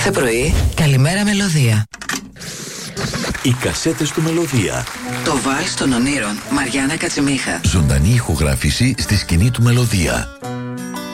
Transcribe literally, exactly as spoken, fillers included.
Κάθε πρωί, καλημέρα μελωδία. Οι κασέτες του Μελωδία. Το βάλς των ονείρων, Μαριάννα Κατσιμίχα. Ζωντανή ηχογράφηση στη σκηνή του Μελωδία.